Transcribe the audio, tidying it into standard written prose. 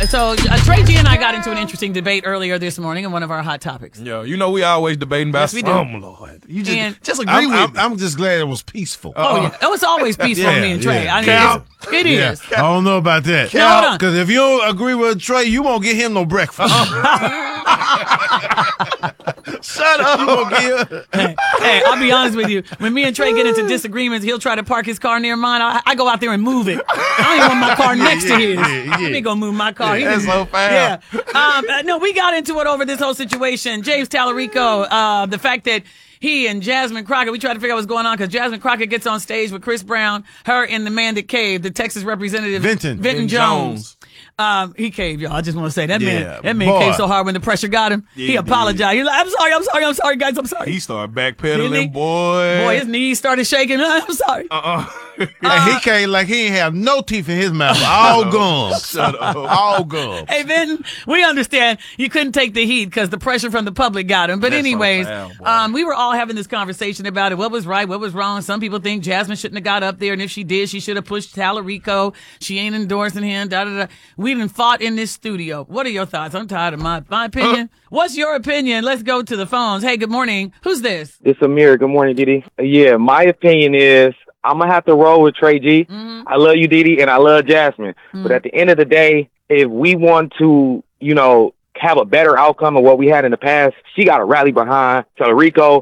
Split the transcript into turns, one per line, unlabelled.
So Trey G and I got into an interesting debate earlier this morning in one of our hot topics.
Yeah, you know we always debating about.
Yes, we do.
Oh Lord, you
And-
just agree with me.
I'm just glad it was peaceful.
Oh, yeah. It was always peaceful with me and Trey.
yeah.
I mean,
Cal.
it
Yeah,
is.
I don't know about that.
Now, hold on.
Because if you don't agree with Trey, you won't get him no breakfast.
Shut up.
Hey, I'll be honest with you. When me and Trey get into disagreements, he'll try to park his car near mine. I go out there and move it. I don't even want my car next to his. Let me go move my car.
Yeah, that's so foul.
Yeah. No, we got into it over this whole situation. James Tallarico, the fact that he and Jasmine Crockett, we tried to figure out what's going on because Jasmine Crockett gets on stage with Chris Brown, her in the man that caved, the Texas representative
Vinton
Jones. He caved, y'all. I just want to say that
Yeah,
man
boy.
caved so hard when the pressure got him.
Yeah,
he
he
apologized. He's like, I'm sorry, guys, I'm sorry.
He started
Didn't he?
backpedaling, boy.
Boy, his knees started shaking. I'm sorry.
And he came like he ain't have no teeth in his mouth. All gums.
Shut up.
All gums.
Hey, Vinton, we understand you couldn't take the heat because the pressure from the public got him. But
That's
anyways,
so foul, boy.
we were all having this conversation about it. What was right? What was wrong? Some people think Jasmine shouldn't have got up there. And if she did, she should have pushed Tallarico. She ain't endorsing him. Da, da, da. We done fought in this studio. What are your thoughts? I'm tired of my opinion. What's your opinion? Let's go to the phones. Hey, good morning. Who's this?
It's Amir. Good morning, Didi. Yeah, my opinion is I'm going to have to roll with Trey G. I love you, Didi, and I love Jasmine. But at the end of the day, if we want to, have a better outcome of what we had in the past, she got to rally behind Tallarico